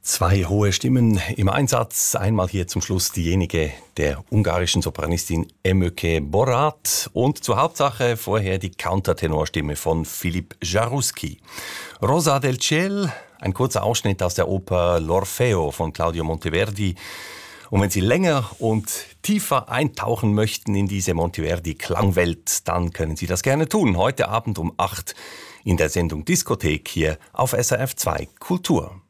Zwei hohe Stimmen im Einsatz. Einmal hier zum Schluss diejenige der ungarischen Sopranistin Emöke Borat und zur Hauptsache vorher die Countertenorstimme von Philipp Jaruski. Rosa del Ciel, ein kurzer Ausschnitt aus der Oper L'Orfeo von Claudio Monteverdi. Und wenn Sie länger und tiefer eintauchen möchten in diese Monteverdi-Klangwelt, dann können Sie das gerne tun. Heute Abend um 8 in der Sendung Diskothek hier auf SRF 2 Kultur.